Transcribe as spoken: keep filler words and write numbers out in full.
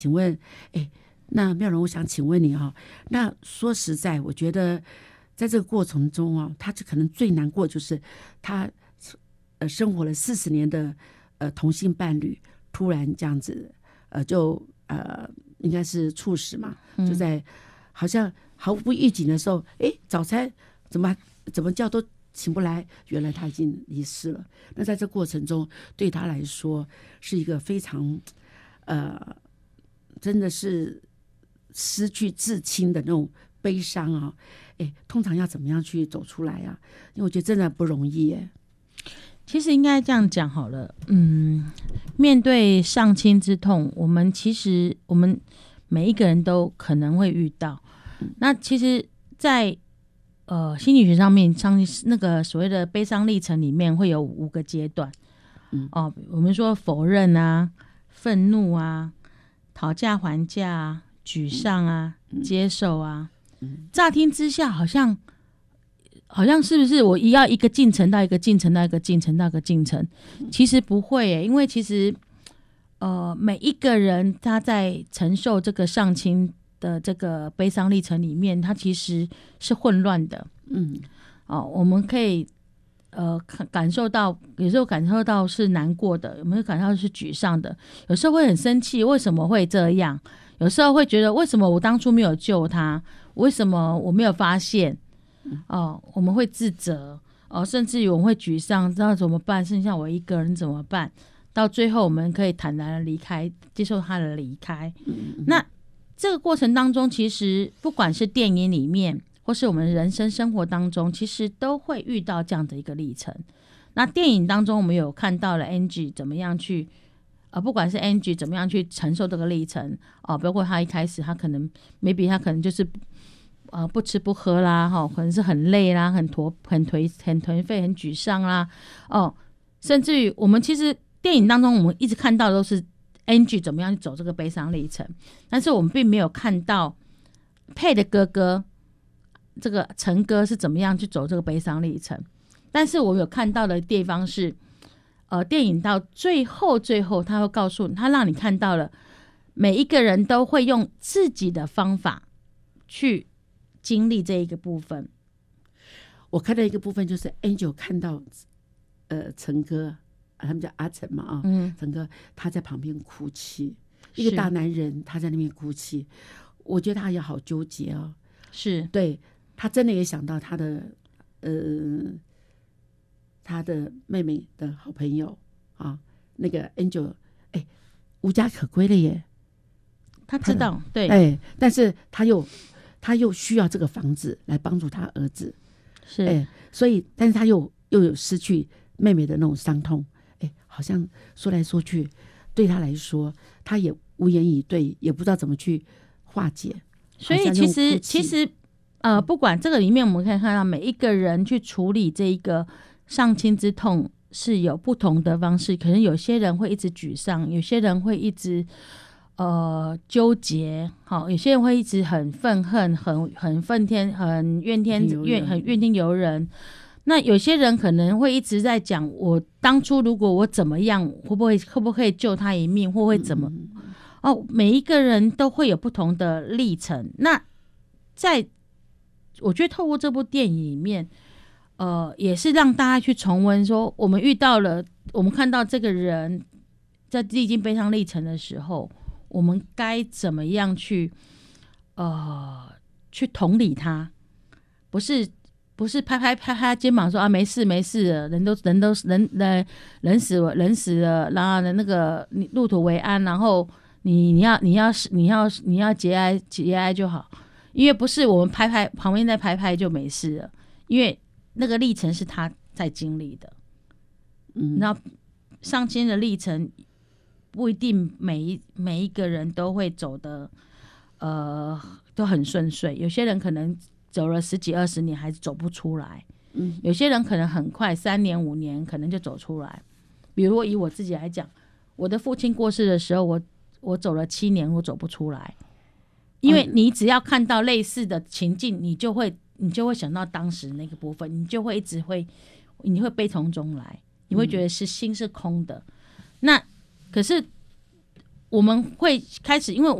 请问，哎，那妙容，我想请问你啊、哦，那说实在，我觉得在这个过程中啊、哦，他可能最难过就是他呃生活了四十年的呃同性伴侣，突然这样子呃就呃应该是猝死嘛，就在好像毫不预警的时候，哎，早餐怎么怎么叫都醒不来，原来他已经离世了。那在这过程中，对他来说是一个非常呃。真的是失去至亲的那种悲伤啊！哎，通常要怎么样去走出来啊？因为我觉得真的不容易耶。 其实应该这样讲好了，嗯，面对丧亲之痛，我们其实我们每一个人都可能会遇到。嗯、那其实在，在呃心理学上面，上那个所谓的悲伤历程里面会有五个阶段。嗯，哦，我们说否认啊，愤怒啊。讨价还价啊，沮丧啊，嗯、接受啊，嗯、乍听之下好像好像是不是我一要一个进程到一个进程到一个进程到一个进程？其实不会耶，因为其实呃每一个人他在承受这个丧亲的这个悲伤历程里面，他其实是混乱的。嗯，哦，我们可以。呃，感受到有时候感受到是难过的，有没有感受到是沮丧的？有时候会很生气，为什么会这样？有时候会觉得为什么我当初没有救他？为什么我没有发现？哦，我们会自责哦，甚至于我们会沮丧，知道怎么办？剩下我一个人怎么办？到最后我们可以坦然的离开，接受他的离开。那这个过程当中，其实不管是电影里面。或是我们人生生活当中，其实都会遇到这样的一个历程。那电影当中，我们有看到了 Angie 怎么样去，呃，不管是 Angie 怎么样去承受这个历程哦、呃，包括他一开始他可能 maybe 他可能就是呃不吃不喝啦，哈、哦，可能是很累啦，很颓很颓很颓废，很沮丧啦，哦，甚至于我们其实电影当中我们一直看到的都是 Angie 怎么样去走这个悲伤历程，但是我们并没有看到佩的哥哥。这个陈哥是怎么样去走这个悲伤历程？但是我有看到的地方是，呃，电影到最后最后，他会告诉你，他让你看到了每一个人都会用自己的方法去经历这一个部分。 我看到一个部分就是 Angel 看到，呃，陈哥，他们叫阿陈嘛啊，嗯，陈哥他在旁边哭泣，一个大男人他在那边哭泣，我觉得他也好纠结哦， 是对。他真的也想到他的，呃，他的妹妹的好朋友啊，那个 Angel， 哎，无家可归了耶。 他知道，对， 哎，但是他又他又需要这个房子来帮助他儿子， 是， 哎，所以，但是他又又有失去妹妹的那种伤痛，哎，好像说来说去，对他来说，他也无言以对，也不知道怎么去化解。 所以其实其实。呃，不管这个里面，我们可以看到每一个人去处理这一个丧亲之痛是有不同的方式。可能有些人会一直沮丧，有些人会一直呃纠结，好，有些人会一直很愤恨、很很愤天、很怨天怨、很怨天尤人。那有些人可能会一直在讲，我当初如果我怎么样，会不会会不会救他一命，会不会怎么？嗯、哦，每一个人都会有不同的历程。那在我觉得透过这部电影里面，呃，也是让大家去重温说，我们遇到了，我们看到这个人在历经悲伤历程的时候，我们该怎么样去，呃，去同理他，不是不是拍拍拍拍肩膀说啊没事没事了，人都人都人人人死了人死了，然后那个你入土为安，然后你你要你要你要你要节哀节哀就好。因为不是我们拍拍旁边再拍拍就没事了，因为那个历程是他在经历的，嗯，那丧亲的历程不一定每一每一个人都会走的，呃，都很顺遂。有些人可能走了十几二十年还是走不出来，嗯，有些人可能很快三年五年可能就走出来。比如以我自己来讲，我的父亲过世的时候，我我走了七年，我走不出来。因为你只要看到类似的情境，你就会你就会想到当时那个部分，你就会一直会你会悲从中来，你会觉得是心是空的。嗯、那可是我们会开始，因为